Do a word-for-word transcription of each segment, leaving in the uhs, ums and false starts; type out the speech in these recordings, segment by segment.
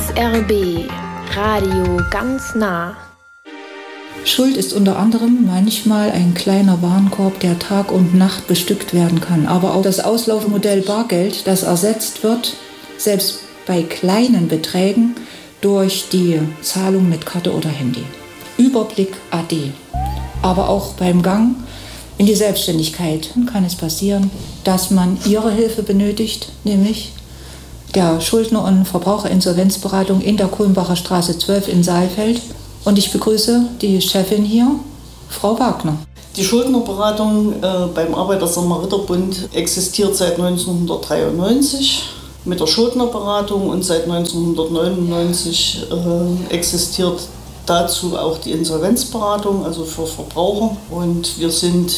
S R B Radio ganz nah. Schuld ist unter anderem manchmal ein kleiner Warenkorb, der Tag und Nacht bestückt werden kann. Aber auch das Auslaufmodell Bargeld, das ersetzt wird, selbst bei kleinen Beträgen, durch die Zahlung mit Karte oder Handy. Überblick A D. Aber auch beim Gang in die Selbstständigkeit kann es passieren, dass man Ihre Hilfe benötigt, nämlich der Schuldner- und Verbraucherinsolvenzberatung in der Kulmbacher Straße zwölf in Saalfeld. Und ich begrüße die Chefin hier, Frau Wagner. Die Schuldnerberatung äh, beim Arbeiter-Samariter-Bund existiert seit neunzehnhundertdreiundneunzig mit der Schuldnerberatung und seit neunzehnhundertneunundneunzig äh, existiert dazu auch die Insolvenzberatung, also für Verbraucher. Und wir sind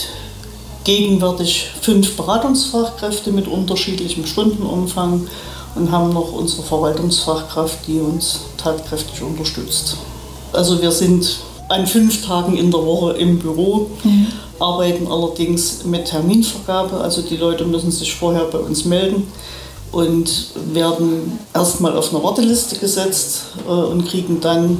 gegenwärtig fünf Beratungsfachkräfte mit unterschiedlichem Stundenumfang und haben noch unsere Verwaltungsfachkraft, die uns tatkräftig unterstützt. Also wir sind an fünf Tagen in der Woche im Büro, mhm. arbeiten allerdings mit Terminvergabe. Also die Leute müssen sich vorher bei uns melden und werden erstmal auf eine Warteliste gesetzt äh, und kriegen dann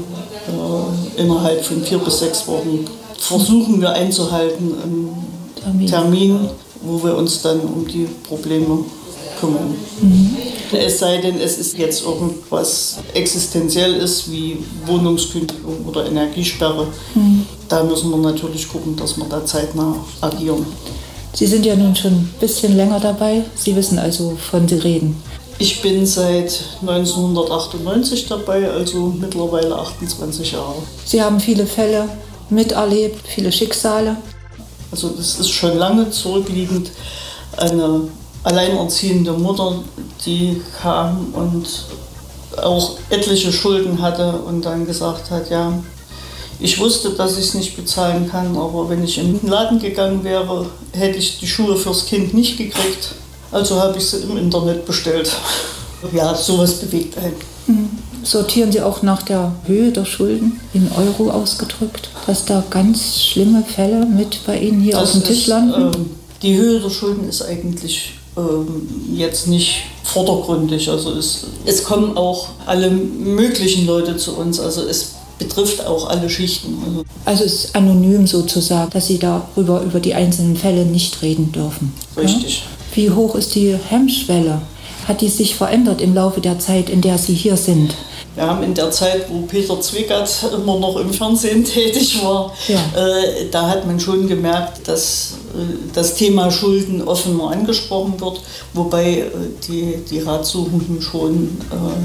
äh, innerhalb von vier bis sechs Wochen, versuchen wir einzuhalten, einen Termin. Termin, wo wir uns dann um die Probleme kümmern. Mhm. Es sei denn, es ist jetzt irgendwas existenziell ist, wie Wohnungskündigung oder Energiesperre. Mhm. Da müssen wir natürlich gucken, dass wir da zeitnah agieren. Sie sind ja nun schon ein bisschen länger dabei. Sie wissen also, wovon Sie reden. Ich bin seit neunzehnhundertachtundneunzig dabei, also mittlerweile achtundzwanzig Jahre. Sie haben viele Fälle miterlebt, viele Schicksale. Also das ist schon lange zurückliegend. Eine alleinerziehende Mutter, die kam und auch etliche Schulden hatte und dann gesagt hat, ja, ich wusste, dass ich es nicht bezahlen kann, aber wenn ich in den Laden gegangen wäre, hätte ich die Schuhe fürs Kind nicht gekriegt. Also habe ich sie im Internet bestellt. Ja, sowas bewegt einen. Mhm. Sortieren Sie auch nach der Höhe der Schulden in Euro ausgedrückt, dass da ganz schlimme Fälle mit bei Ihnen hier das auf dem Tisch landen? Ist, ähm, die Höhe der Schulden ist eigentlich jetzt nicht vordergründig. Also es, es kommen auch alle möglichen Leute zu uns. Also es betrifft auch alle Schichten. Also, also es ist anonym sozusagen, dass Sie darüber über die einzelnen Fälle nicht reden dürfen. Richtig. Ja? Wie hoch ist die Hemmschwelle? Hat die sich verändert im Laufe der Zeit, in der Sie hier sind? Wir haben in der Zeit, wo Peter Zwickert immer noch im Fernsehen tätig war, ja. äh, da hat man schon gemerkt, dass äh, das Thema Schulden offener angesprochen wird. Wobei äh, die, die Ratsuchenden schon,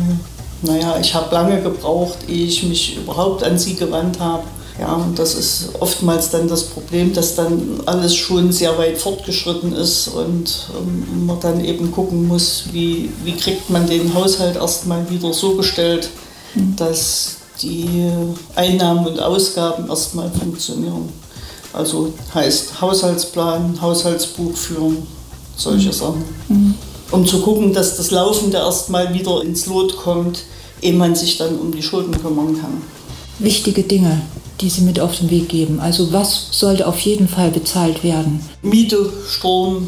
äh, naja, ich habe lange gebraucht, ehe ich mich überhaupt an sie gewandt habe. Ja, und das ist oftmals dann das Problem, dass dann alles schon sehr weit fortgeschritten ist und ähm, man dann eben gucken muss, wie, wie kriegt man den Haushalt erstmal wieder so gestellt, mhm. dass die Einnahmen und Ausgaben erstmal funktionieren. Also heißt Haushaltsplan, Haushaltsbuch führen, solche mhm. Sachen. Mhm. Um zu gucken, dass das Laufende erstmal wieder ins Lot kommt, ehe man sich dann um die Schulden kümmern kann. Wichtige Dinge, die Sie mit auf den Weg geben. Also was sollte auf jeden Fall bezahlt werden? Miete, Strom,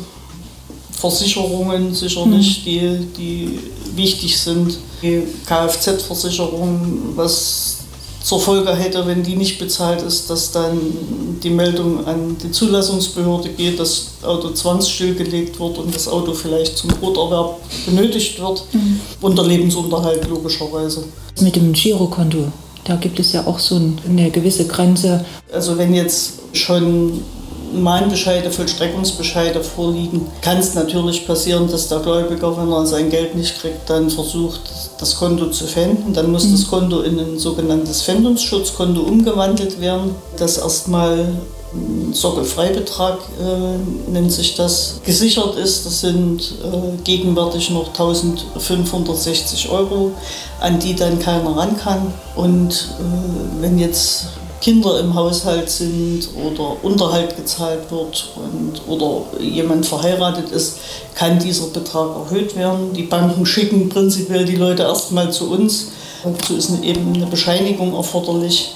Versicherungen sicherlich, mhm. die, die wichtig sind. Die Kfz-Versicherung, was zur Folge hätte, wenn die nicht bezahlt ist, dass dann die Meldung an die Zulassungsbehörde geht, das Auto zwangsstillgelegt wird und das Auto vielleicht zum Broterwerb benötigt wird. Mhm. Und der Lebensunterhalt logischerweise. Mit dem Girokonto. Da gibt es ja auch so eine gewisse Grenze. Also wenn jetzt schon Mahnbescheide, Vollstreckungsbescheide vorliegen, kann es natürlich passieren, dass der Gläubiger, wenn er sein Geld nicht kriegt, dann versucht, das Konto zu pfänden. Dann muss mhm. das Konto in ein sogenanntes Pfändungsschutzkonto umgewandelt werden, das erstmal ein Sockelfreibetrag äh, nennt sich das, gesichert ist. Das sind äh, gegenwärtig noch eintausendfünfhundertsechzig Euro, an die dann keiner ran kann. Und äh, wenn jetzt Kinder im Haushalt sind oder Unterhalt gezahlt wird und, oder jemand verheiratet ist, kann dieser Betrag erhöht werden. Die Banken schicken prinzipiell die Leute erstmal zu uns. Dazu ist eben eine Bescheinigung erforderlich,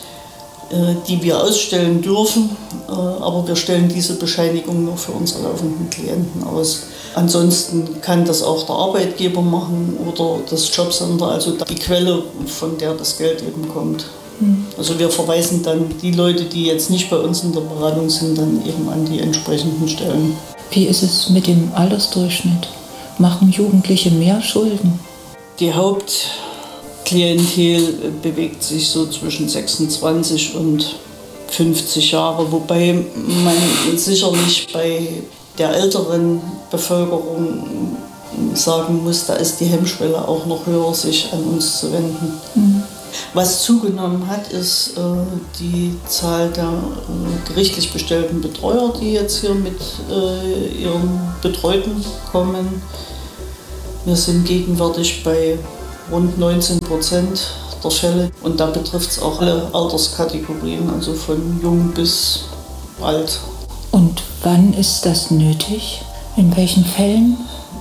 die wir ausstellen dürfen, aber wir stellen diese Bescheinigung nur für unsere laufenden Klienten aus. Ansonsten kann das auch der Arbeitgeber machen oder das Jobcenter, also die Quelle, von der das Geld eben kommt. Mhm. Also wir verweisen dann die Leute, die jetzt nicht bei uns in der Beratung sind, dann eben an die entsprechenden Stellen. Wie ist es mit dem Altersdurchschnitt? Machen Jugendliche mehr Schulden? Die Hauptklientel bewegt sich so zwischen sechsundzwanzig und fünfzig Jahre, wobei man sicherlich bei der älteren Bevölkerung sagen muss, da ist die Hemmschwelle auch noch höher, sich an uns zu wenden. Mhm. Was zugenommen hat, ist äh, die Zahl der äh, gerichtlich bestellten Betreuer, die jetzt hier mit äh, ihren Betreuten kommen. Wir sind gegenwärtig bei rund neunzehn Prozent der Fälle und da betrifft es auch alle Alterskategorien, also von jung bis alt. Und wann ist das nötig? In welchen Fällen?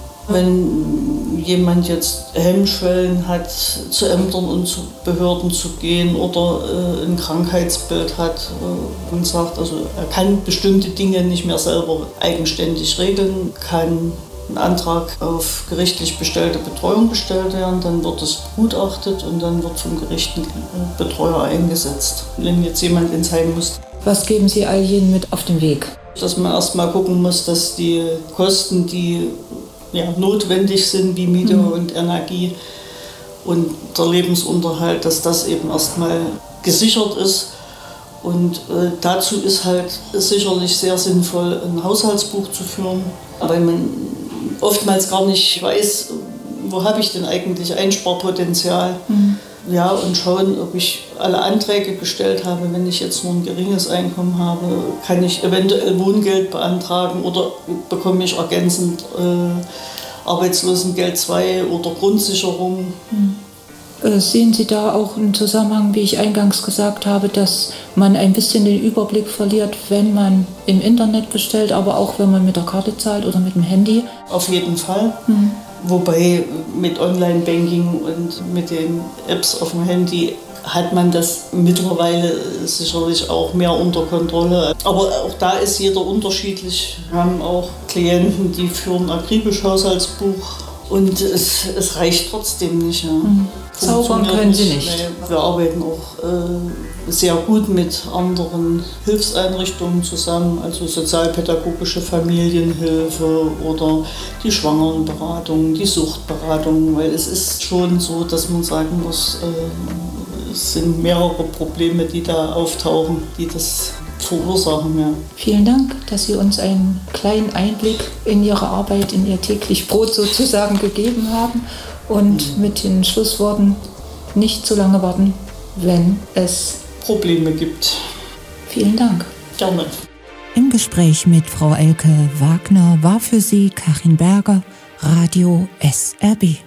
Wenn jemand jetzt Hemmschwellen hat, zu Ämtern und zu Behörden zu gehen oder äh, ein Krankheitsbild hat äh, und sagt, also er kann bestimmte Dinge nicht mehr selber eigenständig regeln, kann ein Antrag auf gerichtlich bestellte Betreuung gestellt werden, dann wird es begutachtet und dann wird vom Gericht ein Betreuer eingesetzt. Wenn jetzt jemand ins Heim muss. Was geben Sie all jenen mit auf den Weg? Dass man erst mal gucken muss, dass die Kosten, die ja, notwendig sind, wie Miete mhm. und Energie und der Lebensunterhalt, dass das eben erstmal gesichert ist. Und äh, dazu ist halt sicherlich sehr sinnvoll, ein Haushaltsbuch zu führen, weil man oftmals gar nicht weiß, wo habe ich denn eigentlich Einsparpotenzial. Mhm. Ja, und schauen, ob ich alle Anträge gestellt habe. Wenn ich jetzt nur ein geringes Einkommen habe, kann ich eventuell Wohngeld beantragen oder bekomme ich ergänzend äh, Arbeitslosengeld zwei oder Grundsicherung. Hm. Sehen Sie da auch einen Zusammenhang, wie ich eingangs gesagt habe, dass man ein bisschen den Überblick verliert, wenn man im Internet bestellt, aber auch wenn man mit der Karte zahlt oder mit dem Handy? Auf jeden Fall. Hm. Wobei mit Online-Banking und mit den Apps auf dem Handy hat man das mittlerweile sicherlich auch mehr unter Kontrolle. Aber auch da ist jeder unterschiedlich. Wir haben auch Klienten, die führen akribisch Haushaltsbuch und es, es reicht trotzdem nicht. Ja. Mhm. Zaubern können Sie nicht. Nee, wir arbeiten auch äh, sehr gut mit anderen Hilfseinrichtungen zusammen, also sozialpädagogische Familienhilfe oder die Schwangerenberatung, die Suchtberatung, weil es ist schon so, dass man sagen muss, äh, es sind mehrere Probleme, die da auftauchen, die das verursachen. Ja. Vielen Dank, dass Sie uns einen kleinen Einblick in Ihre Arbeit, in Ihr täglich Brot sozusagen gegeben haben. Und mit den Schlussworten: nicht zu lange warten, wenn es Probleme gibt. Vielen Dank. Gerne. Im Gespräch mit Frau Elke Wagner war für Sie Karin Berger, Radio S R B.